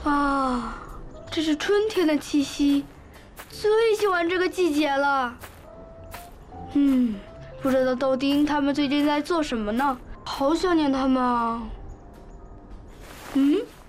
啊，这是春天的气息，最喜欢这个季节了。不知道豆丁他们最近在做什么呢？好想念他们啊。